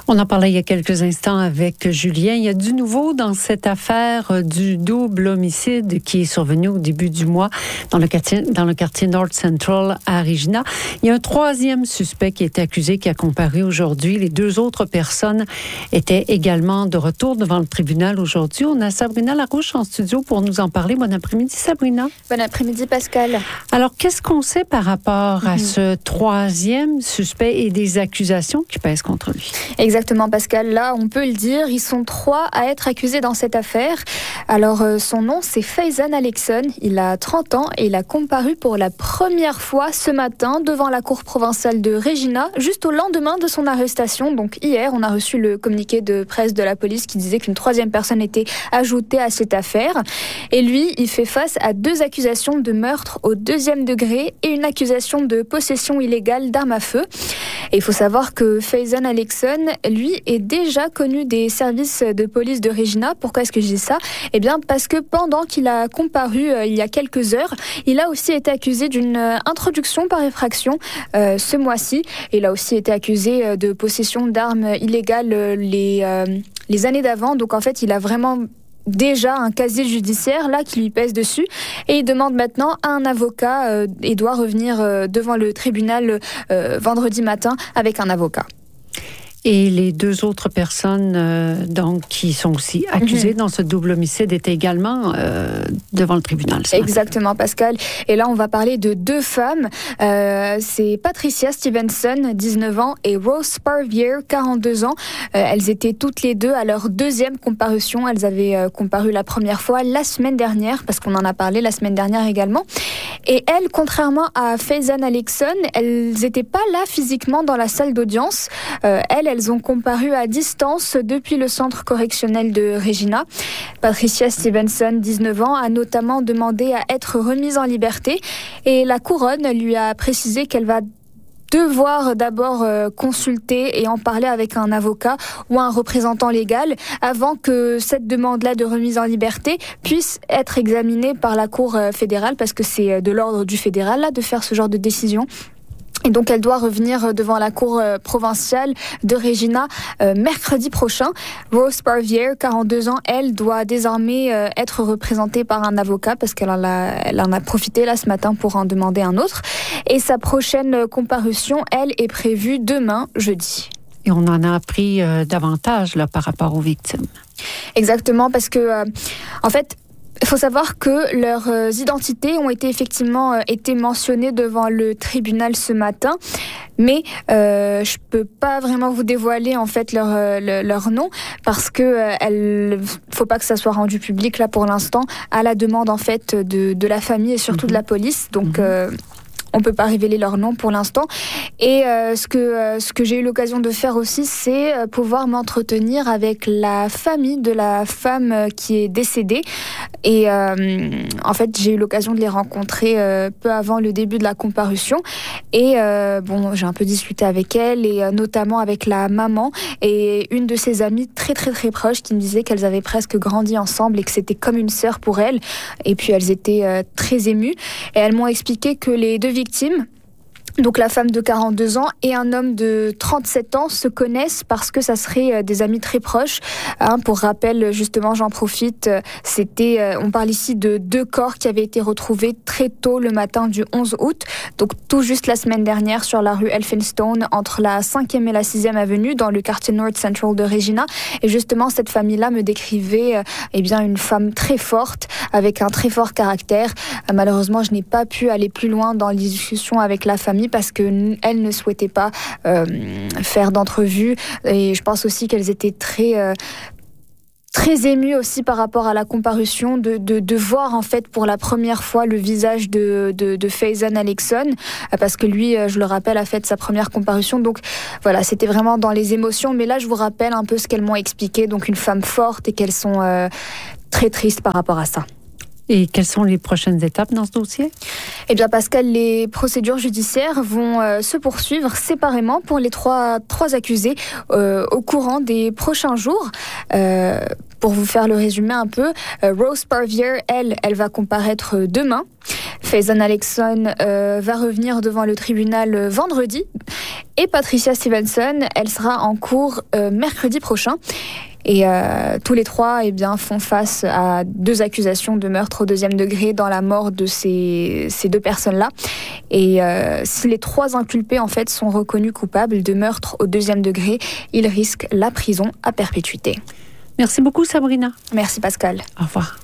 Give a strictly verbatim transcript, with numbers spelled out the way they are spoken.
On en parlait il y a quelques instants avec Julien. Il y a du nouveau dans cette affaire du double homicide qui est survenu au début du mois dans le quartier, dans le quartier North Central à Regina. Il y a un troisième suspect qui est accusé, qui a comparu aujourd'hui. Les deux autres personnes étaient également de retour devant le tribunal aujourd'hui. On a Sabrina Larouche en studio pour nous en parler. Bon après-midi, Sabrina. Bon après-midi, Pascal. Alors, qu'est-ce qu'on sait par rapport à ce troisième suspect et des accusations qui pèsent contre lui? Exactement, Pascal. Là, on peut le dire, ils sont trois à être accusés dans cette affaire. Alors, euh, son nom, c'est Faizan Alexon. Il a trente ans et il a comparu pour la première fois ce matin devant la cour provinciale de Regina, juste au lendemain de son arrestation. Donc, hier, on a reçu le communiqué de presse de la police qui disait qu'une troisième personne était ajoutée à cette affaire. Et lui, il fait face à deux accusations de meurtre au deuxième degré et une accusation de possession illégale d'armes à feu. Et il faut savoir que Faizan Alexon, lui, est déjà connu des services de police de Regina. Pourquoi est-ce que je dis ça? Eh bien, parce que pendant qu'il a comparu euh, il y a quelques heures, il a aussi été accusé d'une euh, introduction par effraction euh, ce mois-ci. Il a aussi été accusé euh, de possession d'armes illégales euh, les, euh, les années d'avant. Donc, en fait, il a vraiment déjà un casier judiciaire là qui lui pèse dessus et il demande maintenant à un avocat euh, et doit revenir euh, devant le tribunal euh, vendredi matin avec un avocat. Et les deux autres personnes euh, donc qui sont aussi accusées mm-hmm. dans ce double homicide étaient également euh, devant le tribunal. Exactement, Pascal. Et là, on va parler de deux femmes. Euh, c'est Patricia Stevenson, dix-neuf ans, et Rose Sparvier, quarante-deux ans. Euh, elles étaient toutes les deux à leur deuxième comparution. Elles avaient euh, comparu la première fois la semaine dernière, parce qu'on en a parlé la semaine dernière également. Et elles, contrairement à Faizan Alexon, elles n'étaient pas là physiquement dans la salle d'audience. Euh, elles, elles ont comparu à distance depuis le centre correctionnel de Regina. Patricia Stevenson, dix-neuf ans, a notamment demandé à être remise en liberté et la couronne lui a précisé qu'elle va devoir d'abord euh, consulter et en parler avec un avocat ou un représentant légal avant que cette demande-là de remise en liberté puisse être examinée par la Cour euh, fédérale, parce que c'est de l'ordre du fédéral là, de faire ce genre de décision. Et donc, elle doit revenir devant la cour provinciale de Regina euh, mercredi prochain. Rose Sparvier, quarante-deux ans, elle doit désormais euh, être représentée par un avocat parce qu'elle en a, elle en a profité là ce matin pour en demander un autre. Et sa prochaine comparution, elle, est prévue demain, jeudi. Et on en a appris euh, davantage là par rapport aux victimes. Exactement, parce que, euh, en fait, il faut savoir que leurs euh, identités ont été effectivement euh, été mentionnées devant le tribunal ce matin, mais euh, je peux pas vraiment vous dévoiler en fait leur euh, le, leur nom parce que euh, elle, faut pas que ça soit rendu public là pour l'instant, à la demande en fait de de la famille et surtout mmh. de la police. Donc mmh. euh, on peut pas révéler leur nom pour l'instant. Et euh, ce que euh, ce que j'ai eu l'occasion de faire aussi, c'est euh, pouvoir m'entretenir avec la famille de la femme euh, qui est décédée. Et euh, en fait, j'ai eu l'occasion de les rencontrer euh, peu avant le début de la comparution. Et euh, bon, j'ai un peu discuté avec elle et euh, notamment avec la maman et une de ses amies très très très proches qui me disait qu'elles avaient presque grandi ensemble et que c'était comme une sœur pour elle. Et puis elles étaient euh, très émues. Et elles m'ont expliqué que les deux victimes, donc la femme de quarante-deux ans et un homme de trente-sept ans, se connaissent parce que ça serait des amis très proches. Hein, pour rappel, justement, j'en profite, c'était, on parle ici de deux corps qui avaient été retrouvés très tôt le matin du onze août, donc tout juste la semaine dernière sur la rue Elphinstone, entre la cinquième et la sixième avenue, dans le quartier North Central de Regina. Et justement, cette famille-là me décrivait eh bien, une femme très forte, avec un très fort caractère. Malheureusement, je n'ai pas pu aller plus loin dans les discussions avec la famille, parce qu'elles ne souhaitaient pas euh, faire d'entrevue. Et je pense aussi qu'elles étaient très... Euh, très émues aussi par rapport à la comparution, de, de, de voir en fait pour la première fois le visage de, de, de Faizan Alexon, parce que lui, je le rappelle, a fait sa première comparution. Donc voilà, c'était vraiment dans les émotions. Mais là, je vous rappelle un peu ce qu'elles m'ont expliqué. Donc une femme forte et qu'elles sont euh, très tristes par rapport à ça. Et quelles sont les prochaines étapes dans ce dossier? Eh bien, Pascal, les procédures judiciaires vont euh, se poursuivre séparément pour les trois, trois accusés euh, au courant des prochains jours. Euh, pour vous faire le résumé un peu, euh, Rose Parvier, elle, elle va comparaître demain. Faison Alexson euh, va revenir devant le tribunal euh, vendredi. Et Patricia Stevenson, elle sera en cours euh, mercredi prochain. Et euh, tous les trois eh bien, font face à deux accusations de meurtre au deuxième degré dans la mort de ces, ces deux personnes-là. Et euh, si les trois inculpés en fait, sont reconnus coupables de meurtre au deuxième degré, ils risquent la prison à perpétuité. Merci beaucoup Sabrina. Merci Pascal. Au revoir.